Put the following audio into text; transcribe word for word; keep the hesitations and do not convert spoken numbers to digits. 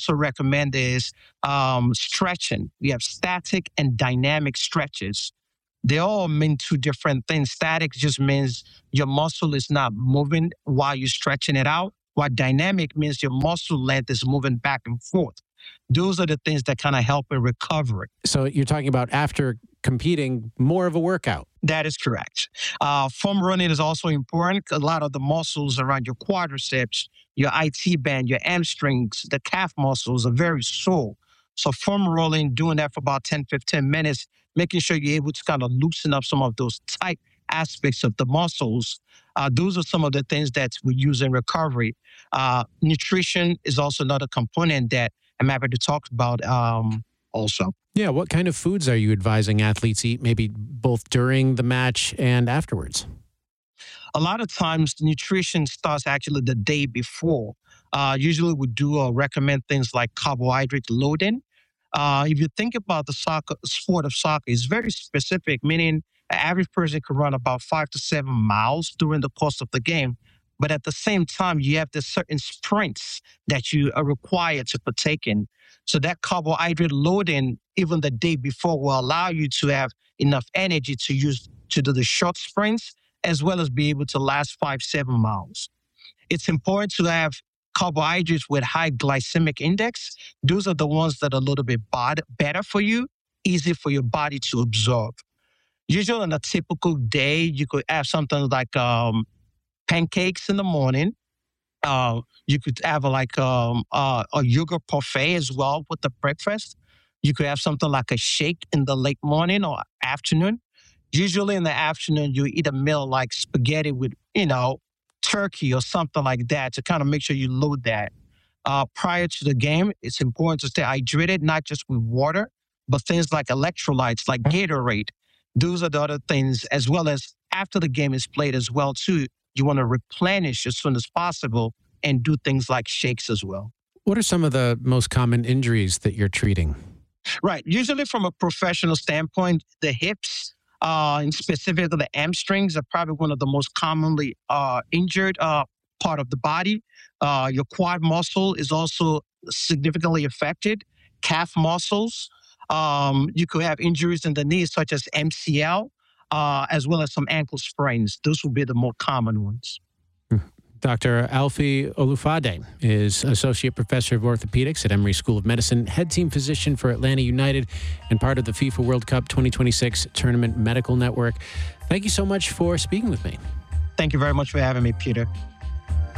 also recommend is um, stretching. We have static and dynamic stretches. They all mean two different things. Static just means your muscle is not moving while you're stretching it out, while dynamic means your muscle length is moving back and forth. Those are the things that kind of help in recovery. So you're talking about after competing, more of a workout. That is correct. Uh, foam running is also important. A lot of the muscles around your quadriceps, your I T band, your hamstrings, the calf muscles are very sore. So foam rolling, doing that for about ten, fifteen minutes, making sure you're able to kind of loosen up some of those tight aspects of the muscles. Uh, those are some of the things that we use in recovery. Uh, nutrition is also another component that I'm happy to talk about um, also. Yeah, what kind of foods are you advising athletes eat, maybe both during the match and afterwards? A lot of times, nutrition starts actually the day before. Uh, usually, we do uh, recommend things like carbohydrate loading. Uh, if you think about the soccer sport of soccer, it's very specific, meaning an average person can run about five to seven miles during the course of the game. But at the same time, you have the certain sprints that you are required to partake in. So that carbohydrate loading, even the day before, will allow you to have enough energy to use to do the short sprints, as well as be able to last five, seven miles. It's important to have carbohydrates with high glycemic index. Those are the ones that are a little bit bod- better for you, easy for your body to absorb. Usually on a typical day, you could have something like um, pancakes in the morning. Uh, you could have a, like um, uh, a yogurt parfait as well with the breakfast. You could have something like a shake in the late morning or afternoon. Usually in the afternoon, you eat a meal like spaghetti with, you know, turkey or something like that to kind of make sure you load that. Uh, prior to the game, it's important to stay hydrated, not just with water, but things like electrolytes, like Gatorade. Those are the other things, as well as after the game is played as well, too. You want to replenish as soon as possible and do things like shakes as well. What are some of the most common injuries that you're treating? Right. Usually from a professional standpoint, the hips, uh, and specifically the hamstrings, are probably one of the most commonly uh, injured uh, part of the body. Uh, your quad muscle is also significantly affected. Calf muscles. Um, you could have injuries in the knees, such as M C L, uh, as well as some ankle sprains. Those would be the more common ones. Doctor Alfie Olufade is Associate Professor of Orthopedics at Emory School of Medicine, head team physician for Atlanta United, and part of the FIFA World Cup twenty twenty-six Tournament Medical Network. Thank you so much for speaking with me. Thank you very much for having me, Peter.